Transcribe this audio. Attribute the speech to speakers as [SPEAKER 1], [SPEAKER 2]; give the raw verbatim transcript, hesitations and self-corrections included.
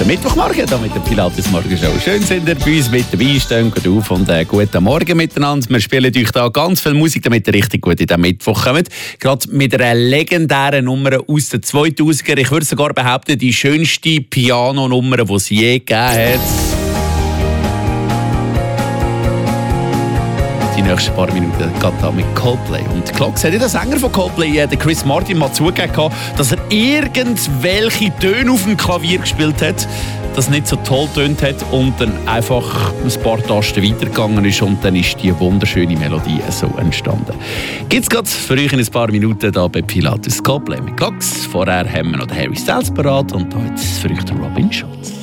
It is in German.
[SPEAKER 1] guten Mittwochmorgen hier mit der Pilates Morgenshow. Schön sind ihr bei uns mit dabei, stehen gut auf und äh, guten Morgen miteinander. Wir spielen euch da ganz viel Musik, damit ihr richtig gut in den Mittwoch kommt. Gerade mit einer legendären Nummer aus den zweitausender. Ich würde sogar behaupten, die schönste Piano-Nummer, die es je gegeben hat. Die nächsten paar Minuten geht da mit Coldplay. Und klar, hat ja der Sänger von Coldplay, der Chris Martin, mal zugegeben, dass er irgendwelche Töne auf dem Klavier gespielt hat, das nicht so toll tönt hat und dann einfach ein paar Tasten weitergegangen ist und dann ist die wunderschöne Melodie so entstanden. Gibt's gerade für euch in ein paar Minuten da bei Pilates Coldplay mit Cox. Vorher haben wir noch den Harry Styles parat und da jetzt für euch den Robin Schulz.